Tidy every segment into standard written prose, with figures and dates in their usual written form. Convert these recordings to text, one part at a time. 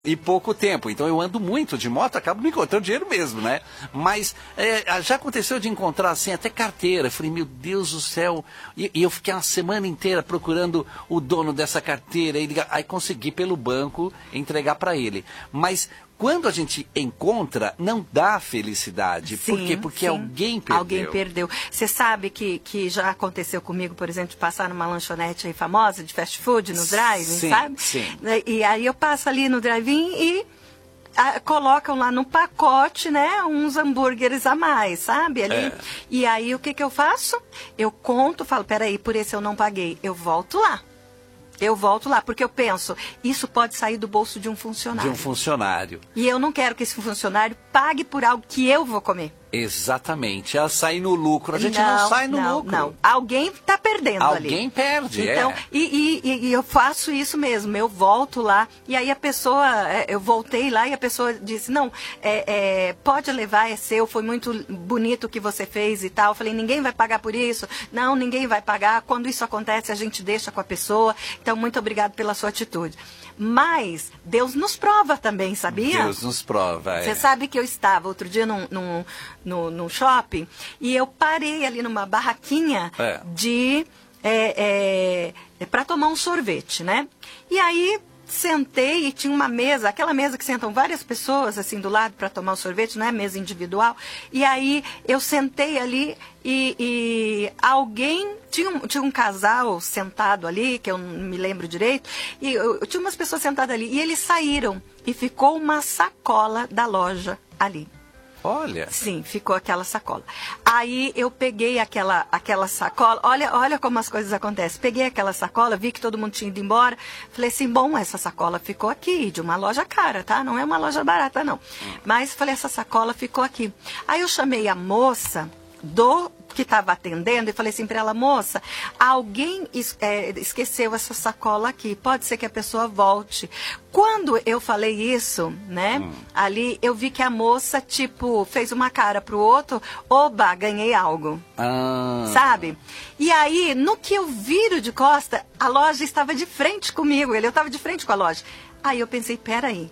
E pouco tempo, então eu ando muito de moto, acabo me encontrando dinheiro mesmo, né? Mas já aconteceu de encontrar assim até carteira. Eu falei, meu Deus do céu, e eu fiquei uma semana inteira procurando o dono dessa carteira, aí consegui pelo banco entregar para ele. Mas quando a gente encontra, não dá felicidade. Sim, por quê? Porque sim. alguém perdeu. Alguém perdeu. Você sabe que já aconteceu comigo, por exemplo, de passar numa lanchonete aí famosa, de fast food, no drive-in, Sim, sabe? sim. E aí eu passo ali no drive-in e colocam lá no pacote, né, uns hambúrgueres a mais, sabe? Ali. E aí o que eu faço? Eu conto, falo, peraí, por esse eu não paguei. Eu volto lá. Porque eu penso, isso pode sair do bolso de um funcionário. De um funcionário. E eu não quero que esse funcionário pague por algo que eu vou comer. Exatamente. Ela sai no lucro. A gente não sai no lucro. Não, alguém está perdendo ali. Alguém perde, então, e eu faço isso mesmo. Eu volto lá e aí a pessoa, eu voltei lá e a pessoa disse, não, pode levar, é seu, foi muito bonito o que você fez e tal. Eu falei, ninguém vai pagar por isso? Não, ninguém vai pagar. Quando isso acontece, a gente deixa com a pessoa. Então, muito obrigado pela sua atitude. Mas Deus nos prova também, sabia? Deus nos prova, Você sabe que eu estava outro dia num shopping e eu parei ali numa barraquinha para tomar um sorvete, né? E aí sentei e tinha uma mesa, aquela mesa que sentam várias pessoas assim do lado para tomar o sorvete, não é mesa individual. E aí eu sentei ali e alguém tinha um casal sentado ali, que eu não me lembro direito, e eu tinha umas pessoas sentadas ali e eles saíram e ficou uma sacola da loja ali. Olha. Sim, ficou aquela sacola. Aí eu peguei aquela sacola, olha como as coisas acontecem. Peguei aquela sacola, vi que todo mundo tinha ido embora. Falei assim, bom, essa sacola ficou aqui, de uma loja cara, tá? Não é uma loja barata, não. Mas falei, essa sacola ficou aqui. Aí eu chamei a moça que estava atendendo e falei assim para ela, moça, alguém esqueceu essa sacola aqui, pode ser que a pessoa volte. Quando eu falei isso, né, ali eu vi que a moça, tipo, fez uma cara pro outro, oba, ganhei algo, sabe? E aí, no que eu viro de costa, a loja estava de frente comigo, eu estava de frente com a loja. Aí eu pensei, peraí.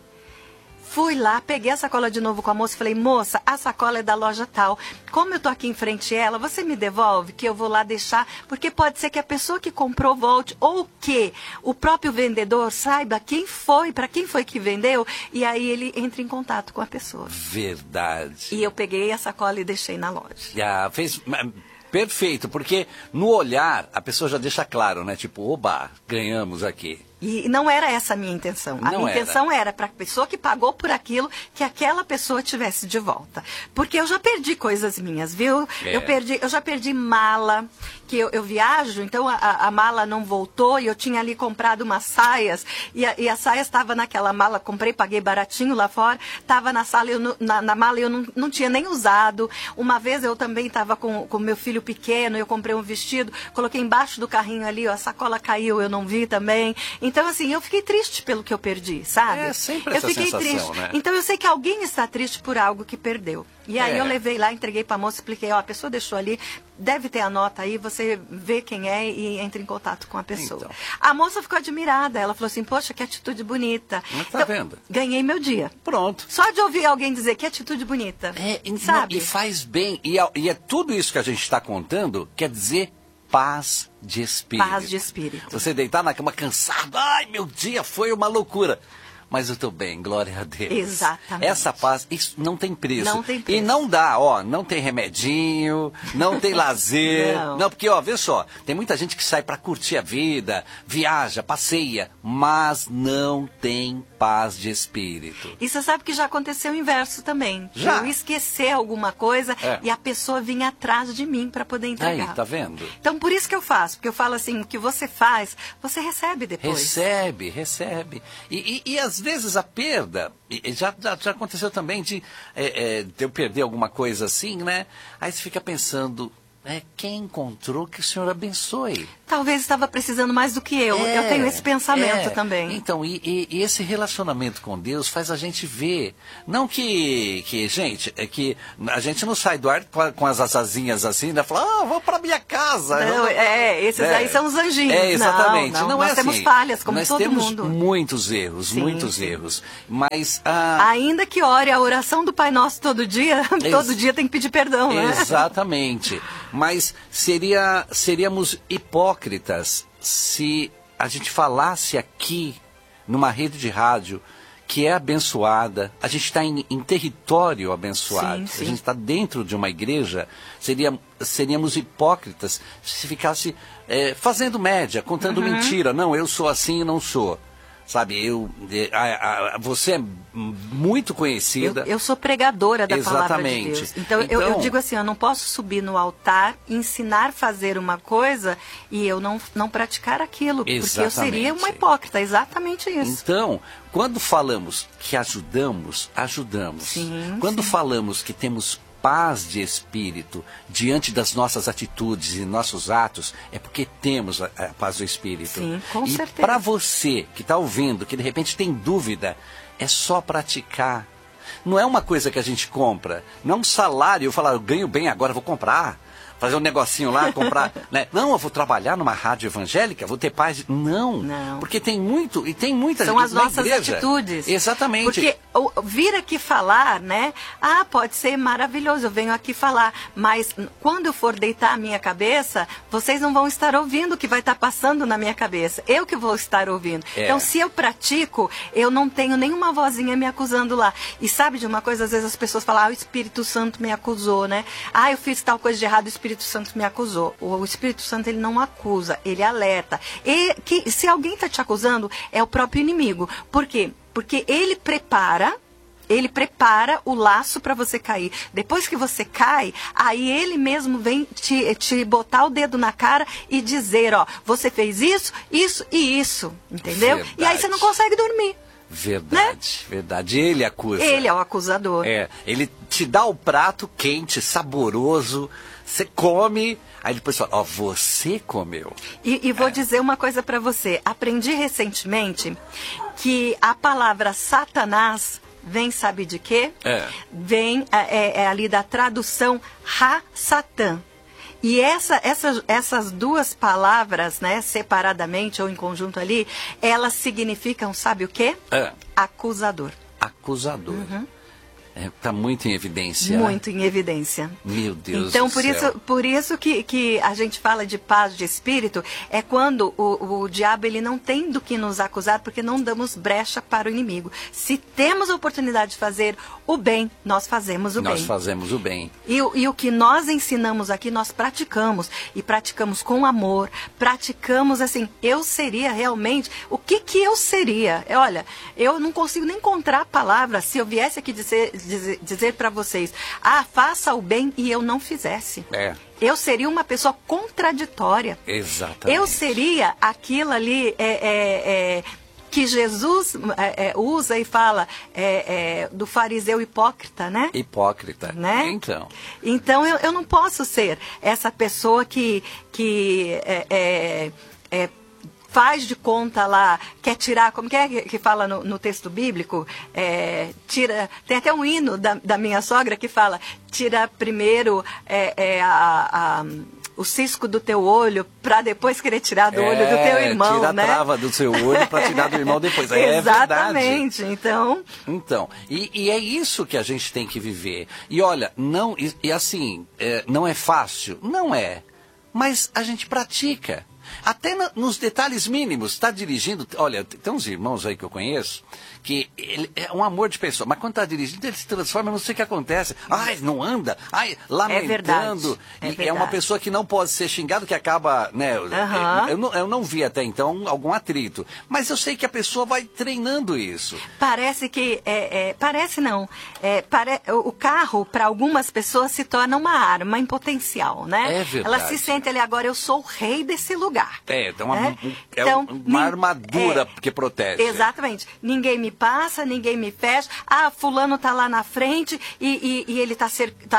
Fui lá, peguei a sacola de novo com a moça e falei, moça, a sacola é da loja tal. Como eu tô aqui em frente a ela, você me devolve que eu vou lá deixar, porque pode ser que a pessoa que comprou volte, ou que o próprio vendedor saiba para quem foi que vendeu, e aí ele entra em contato com a pessoa. Verdade. E eu peguei a sacola e deixei na loja. Fez... Perfeito, porque no olhar a pessoa já deixa claro, né? Tipo, oba, ganhamos aqui. E não era essa a minha intenção. A minha intenção era para a pessoa que pagou por aquilo, que aquela pessoa tivesse de volta. Porque eu já perdi coisas minhas, viu? Eu já perdi mala, que eu viajo, então a mala não voltou e eu tinha ali comprado umas saias e a saia estava naquela mala, comprei, paguei baratinho lá fora, estava na sala, na mala eu não tinha nem usado. Uma vez eu também estava com meu filho pequeno, eu comprei um vestido, coloquei embaixo do carrinho ali, a sacola caiu, eu não vi também. Então, assim, eu fiquei triste pelo que eu perdi, sabe? Sempre eu essa fiquei sensação, triste. né? Então, eu sei que alguém está triste por algo que perdeu. E aí eu levei lá, entreguei para a moça, expliquei, a pessoa deixou ali, deve ter a nota aí, você vê quem é e entra em contato com a pessoa. Então. A moça ficou admirada, ela falou assim, poxa, que atitude bonita. Mas tá vendo? Ganhei meu dia. Pronto. Só de ouvir alguém dizer que atitude bonita, sabe? Não, e faz bem, e é tudo isso que a gente está contando, quer dizer... Paz de espírito. Paz de espírito. Você deitar na cama cansado, ai, meu dia foi uma loucura. Mas eu estou bem, glória a Deus. Exatamente. Essa paz, isso não tem preço. Não tem preço. E não dá, não tem remedinho, não tem lazer. Não, porque, vê só, tem muita gente que sai para curtir a vida, viaja, passeia, mas não tem paz de espírito. E você sabe que já aconteceu o inverso também. Já? Eu esquecer alguma coisa e a pessoa vinha atrás de mim para poder entregar. Aí, tá vendo? Então, por isso que eu faço. Porque eu falo assim, o que você faz, você recebe depois. Recebe. E às vezes a perda, já aconteceu também de eu perder alguma coisa assim, né? Aí você fica pensando, quem encontrou, que o Senhor abençoe. Talvez estava precisando mais do que eu. Eu tenho esse pensamento também. Então, e esse relacionamento com Deus faz a gente ver. Não que gente, é que a gente não sai do ar com as asazinhas assim, né? Fala, vou para minha casa. Não, esses aí são os anjinhos. Exatamente. Não nós é temos assim. falhas, como nós todo temos mundo. muitos erros, Sim. erros. Mas... ainda que ore a oração do Pai Nosso todo dia, todo dia tem que pedir perdão, né? Exatamente. Mas seríamos hipócritas se a gente falasse aqui, numa rede de rádio, que é abençoada, a gente está em território abençoado, sim. a gente está dentro de uma igreja, seríamos hipócritas se ficasse fazendo média, contando mentira. Não, eu sou assim e não sou. Sabe, você é muito conhecida. Eu sou pregadora da palavra de Exatamente. Deus. Então, eu digo assim, eu não posso subir no altar, ensinar a fazer uma coisa e eu não praticar aquilo. Exatamente. Porque eu seria uma hipócrita, exatamente isso. Então, quando falamos que ajudamos. Sim, Quando sim. falamos que temos paz de espírito diante das nossas atitudes e nossos atos, é porque temos a paz do espírito. Sim, com e certeza. para você que está ouvindo, que de repente tem dúvida, é só praticar. Não é uma coisa que a gente compra, não é um salário, eu falar, eu ganho bem agora, vou comprar. Fazer um negocinho lá, comprar, né? Não, eu vou trabalhar numa rádio evangélica, vou ter paz. Não, porque tem muita gente. São as nossas igreja. Atitudes. Exatamente. Porque vir aqui falar, né? Pode ser maravilhoso, eu venho aqui falar, mas quando eu for deitar a minha cabeça, vocês não vão estar ouvindo o que vai estar passando na minha cabeça. Eu que vou estar ouvindo. Então, se eu pratico, eu não tenho nenhuma vozinha me acusando lá. E sabe de uma coisa, às vezes as pessoas falam, o Espírito Santo me acusou, né? Eu fiz tal coisa de errado, o Espírito Santo me acusou. O Espírito Santo, ele não acusa, ele alerta. E que se alguém está te acusando, é o próprio inimigo. Por quê? Porque ele prepara o laço para você cair. Depois que você cai, aí ele mesmo vem te botar o dedo na cara e dizer, você fez isso, isso e isso, entendeu? Verdade. E aí você não consegue dormir. Verdade, verdade. Ele acusa. Ele é o acusador. Ele te dá o prato quente, saboroso, você come, aí depois fala, você comeu. E vou dizer uma coisa para você. Aprendi recentemente que a palavra Satanás vem, sabe de quê? Vem ali da tradução Ha-Satã. E essas duas palavras, né, separadamente ou em conjunto ali, elas significam, sabe o quê? Acusador. Acusador. Está muito em evidência. Muito em evidência. Meu Deus então, do céu. por isso que a gente fala de paz de espírito, é quando o diabo ele não tem do que nos acusar, porque não damos brecha para o inimigo. Se temos a oportunidade de fazer o bem, nós fazemos o bem. Nós fazemos o bem. E o que nós ensinamos aqui, nós praticamos. E praticamos com amor, praticamos assim, eu seria realmente, o que eu seria? Olha, eu não consigo nem encontrar a palavra se eu viesse aqui dizer para vocês, faça o bem e eu não fizesse. Eu seria uma pessoa contraditória. Exatamente. Eu seria aquilo ali que Jesus usa e fala do fariseu hipócrita, né? Hipócrita, né? Então eu não posso ser essa pessoa que faz de conta lá, quer tirar, como que é que fala no texto bíblico? Tem até um hino da minha sogra que fala, tira primeiro o cisco do teu olho para depois querer tirar do olho do teu irmão, tira né? a trava do seu olho para tirar do irmão depois. Exatamente, então... E é isso que a gente tem que viver. E olha, não é fácil? Não é. Mas a gente pratica. Até nos detalhes mínimos, está dirigindo, olha, tem uns irmãos aí que eu conheço, que ele é um amor de pessoa, mas quando está dirigindo, ele se transforma, não sei o que acontece, não anda, lamentando, é uma pessoa que não pode ser xingado, que acaba, né, eu não vi até então algum atrito, mas eu sei que a pessoa vai treinando isso. Parece que, o carro, para algumas pessoas, se torna uma arma em potencial, né? É verdade. Ela se sente ali, agora eu sou o rei desse lugar. lugar. Então, uma armadura que protege. Exatamente. Ninguém me passa, ninguém me fecha. Fulano está lá na frente e ele está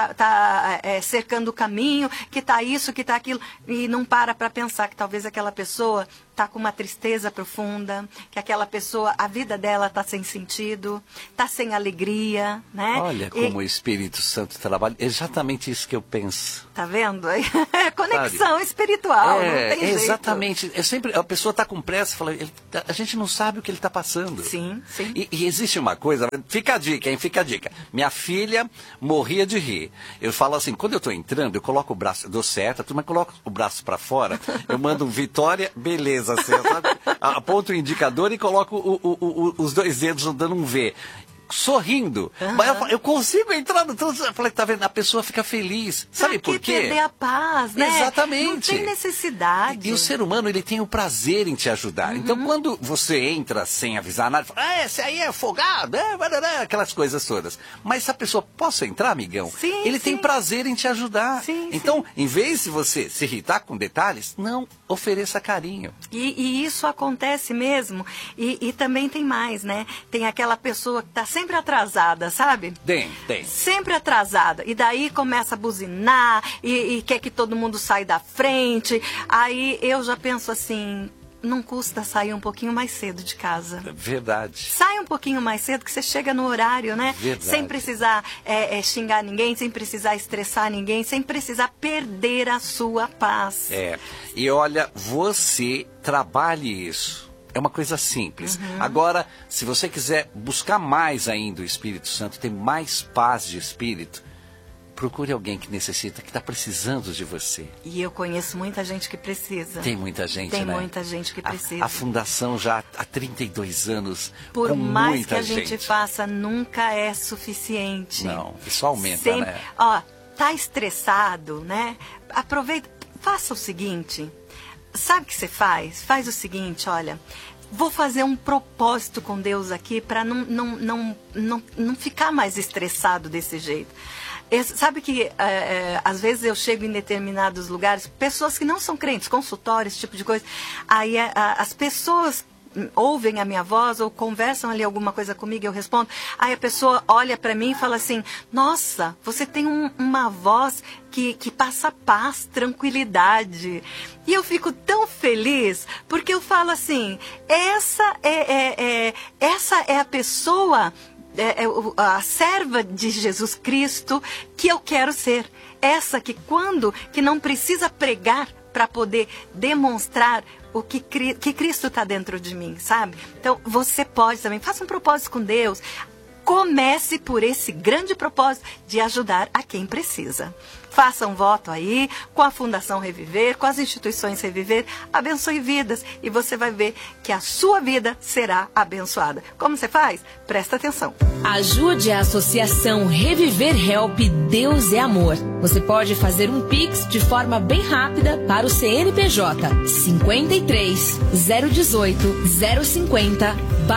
cercando o caminho, que está isso, que está aquilo. E não para pensar que talvez aquela pessoa está com uma tristeza profunda, que aquela pessoa, a vida dela está sem sentido, está sem alegria, né? Olha como o Espírito Santo trabalha, exatamente isso que eu penso. Tá vendo? Conexão espiritual, não tem jeito. Exatamente. A pessoa está com pressa, fala, a gente não sabe o que ele está passando. Sim, sim. E existe uma coisa, fica a dica, hein? Fica a dica. Minha filha morria de rir. Eu falo assim, quando eu estou entrando, eu coloco o braço, eu dou seta, mas coloco o braço para fora, eu mando um Vitória, beleza, assim, sabe? Aponto o indicador e coloco os dois dedos dando um V. Sorrindo. Mas eu consigo entrar no trânsito. Eu falei, tá vendo? A pessoa fica feliz. Sabe por quê? Perder a paz, né? Exatamente. Não tem necessidade. E o ser humano, ele tem o prazer em te ajudar. Então, quando você entra sem avisar nada, fala, esse aí é folgado, aquelas coisas todas. Mas se a pessoa, posso entrar, amigão? Sim, ele tem prazer em te ajudar. Sim, então, em vez de você se irritar com detalhes, não ofereça carinho. E isso acontece mesmo. E também tem mais, né? Tem aquela pessoa que está sempre atrasada, sabe? Tem. Sempre atrasada. E daí começa a buzinar e quer que todo mundo saia da frente. Aí eu já penso assim, não custa sair um pouquinho mais cedo de casa. Verdade. Sai um pouquinho mais cedo que você chega no horário, né? Verdade. Sem precisar xingar ninguém, sem precisar estressar ninguém, sem precisar perder a sua paz. E olha, você trabalhe isso. É uma coisa simples. Agora, se você quiser buscar mais ainda o Espírito Santo, ter mais paz de espírito, procure alguém que necessita, que está precisando de você. E eu conheço muita gente que precisa. Tem muita gente, Tem né? muita gente que precisa. A fundação já há 32 anos, por com mais muita que a gente faça, nunca é suficiente. Não, isso aumenta, né? Tá estressado, né? Aproveita, faça o seguinte. Sabe o que você faz? Faz o seguinte, olha, vou fazer um propósito com Deus aqui para não ficar mais estressado desse jeito. Sabe que às vezes eu chego em determinados lugares, pessoas que não são crentes, consultórios, esse tipo de coisa, aí as pessoas ouvem a minha voz ou conversam ali alguma coisa comigo, eu respondo, aí a pessoa olha para mim e fala assim, nossa, você tem uma voz que passa paz, tranquilidade. E eu fico tão feliz, porque eu falo assim, essa é a pessoa, a serva de Jesus Cristo que eu quero ser. Essa que não precisa pregar para poder demonstrar o que Cristo está dentro de mim, sabe? Então, você pode também, faça um propósito com Deus. Comece por esse grande propósito de ajudar a quem precisa. Faça um voto aí com a Fundação Reviver, com as instituições Reviver, abençoe vidas e você vai ver que a sua vida será abençoada. Como você faz? Presta atenção. Ajude a Associação Reviver Help Deus é Amor. Você pode fazer um Pix de forma bem rápida para o CNPJ 53 018 050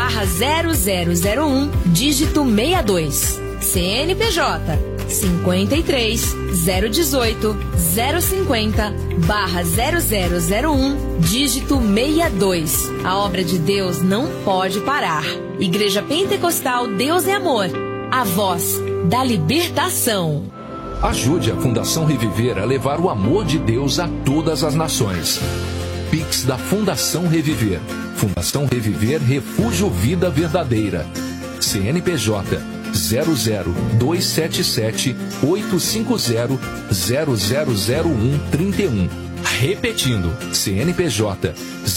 /0001 dígito 62. CNPJ 53 018 050 /0001 dígito 62. A obra de Deus não pode parar. Igreja Pentecostal Deus é Amor, a voz da libertação. Ajude a Fundação Reviver a levar o amor de Deus a todas as nações. Pix da Fundação Reviver. Fundação Reviver Refúgio Vida Verdadeira. CNPJ 00277 850 000131. Repetindo, CNPJ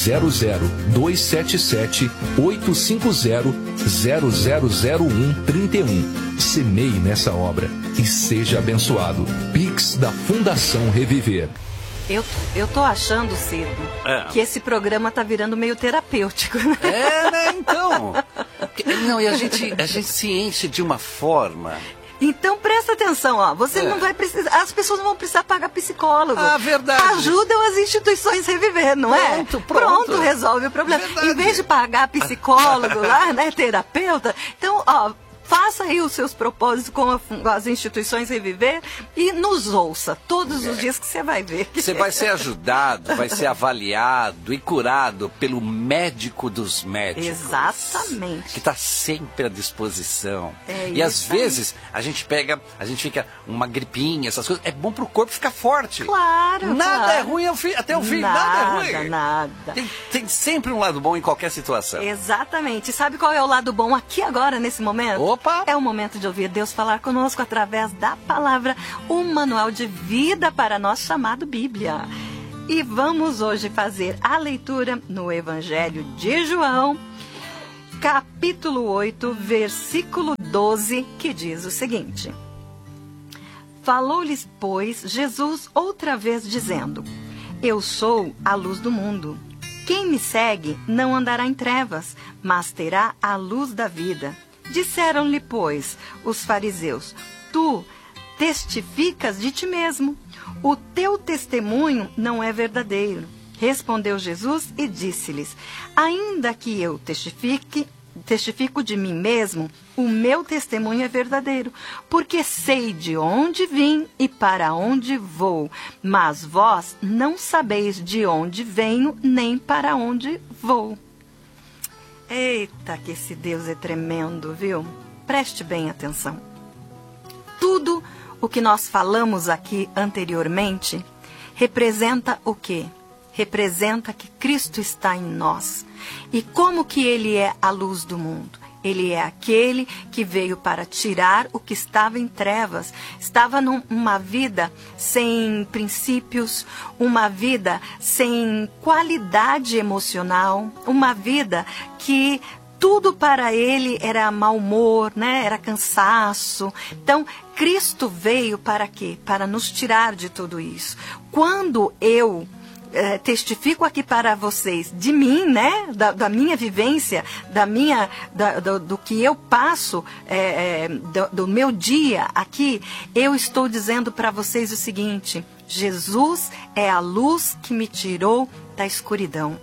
00277 850 000131. Semeie nessa obra e seja abençoado. Pix da Fundação Reviver. Eu tô achando, Ciro, que esse programa tá virando meio terapêutico, né? Né? Então. Não, e a gente se enche de uma forma. Então presta atenção, ó. Você não vai precisar. As pessoas não vão precisar pagar psicólogo. Verdade. Ajudam as instituições Reviver, não é? Pronto, resolve o problema. Verdade. Em vez de pagar psicólogo lá, né? Terapeuta. Então, ó. faça aí os seus propósitos com as instituições Reviver e nos ouça todos os dias que você vai ver. Você vai ser ajudado, vai ser avaliado e curado pelo médico dos médicos. Exatamente. Que está sempre à disposição. E às vezes a gente fica uma gripinha, essas coisas. É bom pro corpo ficar forte. Claro. Nada é ruim até o fim, nada é ruim. Nada. Tem sempre um lado bom em qualquer situação. Exatamente. E sabe qual é o lado bom aqui agora, nesse momento? Opa! É o momento de ouvir Deus falar conosco através da palavra, um manual de vida para nós chamado Bíblia. E vamos hoje fazer a leitura no Evangelho de João, capítulo 8, versículo 12, que diz o seguinte: Falou-lhes, pois, Jesus outra vez dizendo: Eu sou a luz do mundo. Quem me segue não andará em trevas, mas terá a luz da vida. Disseram-lhe, pois, os fariseus: Tu testificas de ti mesmo. O teu testemunho não é verdadeiro. Respondeu Jesus e disse-lhes: Ainda que eu testifico de mim mesmo, o meu testemunho é verdadeiro, porque sei de onde vim e para onde vou, mas vós não sabeis de onde venho nem para onde vou. Eita, que esse Deus é tremendo, viu? Preste bem atenção. Tudo o que nós falamos aqui anteriormente representa o quê? Representa que Cristo está em nós. E como que Ele é a luz do mundo? Ele é aquele que veio para tirar o que estava em trevas. Estava numa vida sem princípios, uma vida sem qualidade emocional, uma vida que tudo para ele era mau humor, né? Era cansaço. Então, Cristo veio para quê? Para nos tirar de tudo isso. Quando eu testifico aqui para vocês de mim, né, da minha vivência, do que eu passo, do meu dia aqui, eu estou dizendo para vocês o seguinte: Jesus é a luz que me tirou da escuridão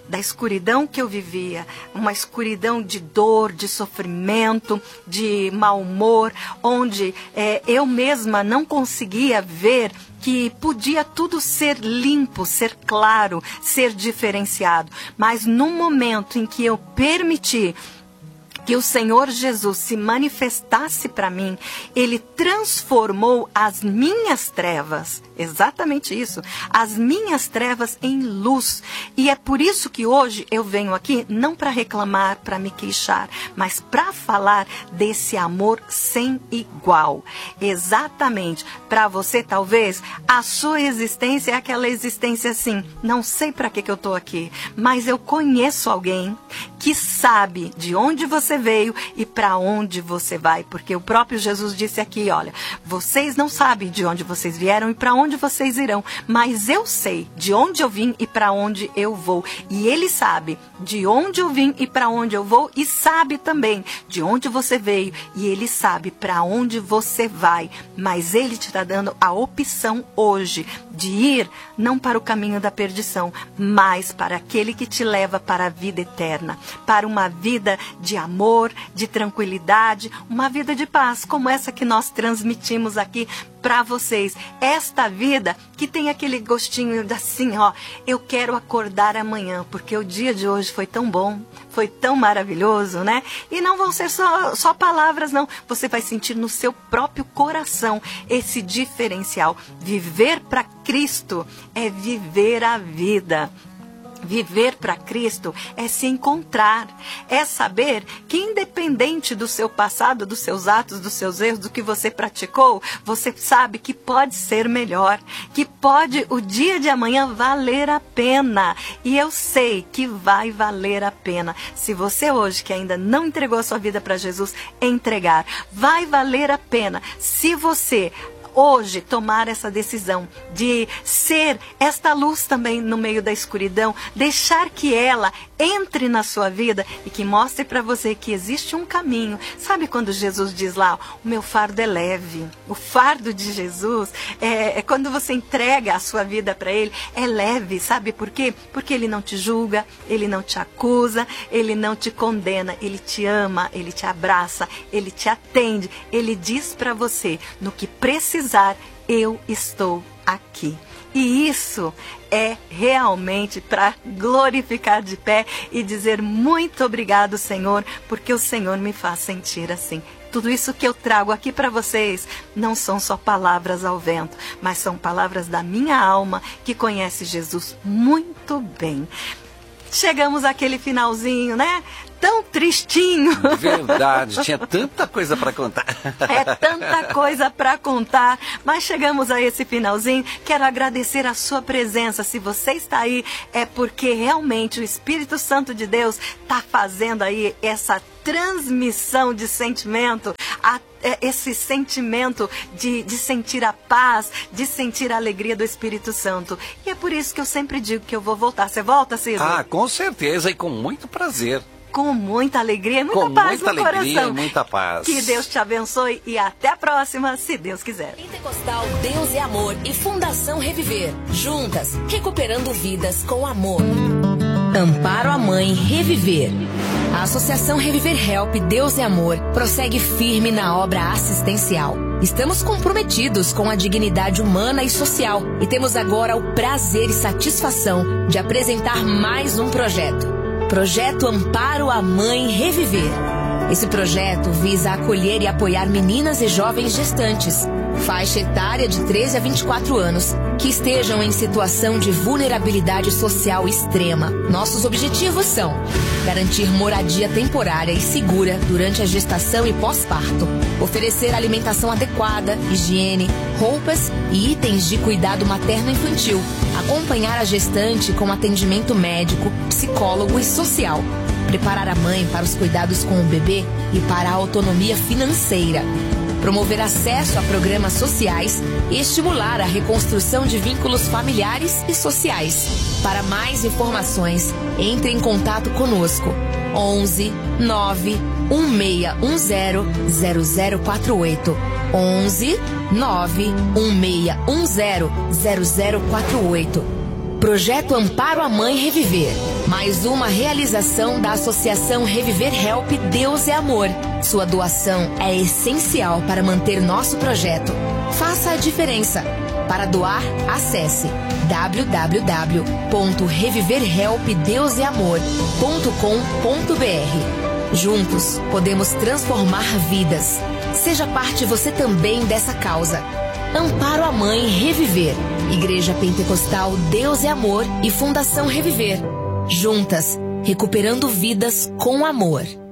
que eu vivia, uma escuridão de dor, de sofrimento, de mau humor, onde eu mesma não conseguia ver que podia tudo ser limpo, ser claro, ser diferenciado. Mas no momento em que eu permiti que o Senhor Jesus se manifestasse para mim, Ele transformou as minhas trevas, exatamente isso, as minhas trevas em luz. E é por isso que hoje eu venho aqui, não para reclamar, para me queixar, mas para falar desse amor sem igual. Exatamente, para você talvez, a sua existência é aquela existência assim, não sei para que eu estou aqui, mas eu conheço alguém que sabe de onde você veio e para onde você vai, porque o próprio Jesus disse aqui, olha, vocês não sabem de onde vocês vieram e para onde vocês irão, mas eu sei de onde eu vim e para onde eu vou, e Ele sabe de onde eu vim e para onde eu vou, e sabe também de onde você veio, e Ele sabe para onde você vai, mas Ele te está dando a opção hoje de ir não para o caminho da perdição, mas para aquele que te leva para a vida eterna, para uma vida de amor, de tranquilidade, uma vida de paz, como essa que nós transmitimos aqui para vocês. Esta vida que tem aquele gostinho assim, ó, eu quero acordar amanhã, porque o dia de hoje foi tão bom, foi tão maravilhoso, né? E não vão ser só palavras, não. Você vai sentir no seu próprio coração esse diferencial. Viver para Cristo é viver a vida. Viver para Cristo é se encontrar, é saber que independente do seu passado, dos seus atos, dos seus erros, do que você praticou, você sabe que pode ser melhor, que pode o dia de amanhã valer a pena. E eu sei que vai valer a pena. Se você hoje que ainda não entregou a sua vida para Jesus, entregar, vai valer a pena. Se você hoje tomar essa decisão de ser esta luz também no meio da escuridão, deixar que ela entre na sua vida e que mostre para você que existe um caminho. Sabe quando Jesus diz lá, o meu fardo é leve? O fardo de Jesus é quando você entrega a sua vida para Ele, é leve. Sabe por quê? Porque Ele não te julga, Ele não te acusa, Ele não te condena, Ele te ama, Ele te abraça, Ele te atende. Ele diz para você, no que precisar, eu estou aqui. E isso é realmente para glorificar de pé e dizer muito obrigado, Senhor, porque o Senhor me faz sentir assim. Tudo isso que eu trago aqui para vocês não são só palavras ao vento, mas são palavras da minha alma que conhece Jesus muito bem. Chegamos àquele finalzinho, né? Tão tristinho. Verdade, tinha tanta coisa para contar. É tanta coisa para contar, mas chegamos a esse finalzinho. Quero agradecer a sua presença. Se você está aí, é porque realmente o Espírito Santo de Deus está fazendo aí essa transmissão de sentimento, esse sentimento de sentir a paz, de sentir a alegria do Espírito Santo. E é por isso que eu sempre digo que eu vou voltar. Você volta, Ciro? Ah, com certeza e com muito prazer. Com muita alegria e muita paz no coração. Com muita alegria e muita paz. Que Deus te abençoe e até a próxima, se Deus quiser. Pentecostal Deus é Amor e Fundação Reviver. Juntas, recuperando vidas com amor. Amparo à Mãe Reviver. A Associação Reviver Help Deus é Amor prossegue firme na obra assistencial. Estamos comprometidos com a dignidade humana e social e temos agora o prazer e satisfação de apresentar mais um projeto. Projeto Amparo à Mãe Reviver. Esse projeto visa acolher e apoiar meninas e jovens gestantes, faixa etária de 13 a 24 anos, que estejam em situação de vulnerabilidade social extrema. Nossos objetivos são garantir moradia temporária e segura durante a gestação e pós-parto, oferecer alimentação adequada, higiene, roupas e itens de cuidado materno-infantil, acompanhar a gestante com atendimento médico, psicólogo e social, preparar a mãe para os cuidados com o bebê e para a autonomia financeira, promover acesso a programas sociais e estimular a reconstrução de vínculos familiares e sociais. Para mais informações, entre em contato conosco. 11 9 1610 0048. 11 9 1610 0048. Projeto Amparo à Mãe Reviver. Mais uma realização da Associação Reviver Help Deus é Amor. Sua doação é essencial para manter nosso projeto. Faça a diferença. Para doar, acesse www.reviverhelpdeuseamor.com.br. Juntos, podemos transformar vidas. Seja parte você também dessa causa. Amparo à Mãe Reviver. Igreja Pentecostal Deus é Amor e Fundação Reviver. Juntas, recuperando vidas com amor.